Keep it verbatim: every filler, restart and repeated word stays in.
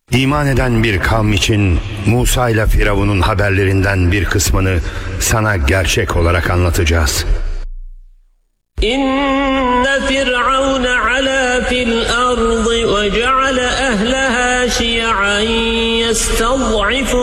İman eden bir kavm için Musa ile Firavun'un haberlerinden bir kısmını sana gerçek olarak anlatacağız. İnne Firavun ala fil ardı ve ceale ehleha şi'an yestad'ifu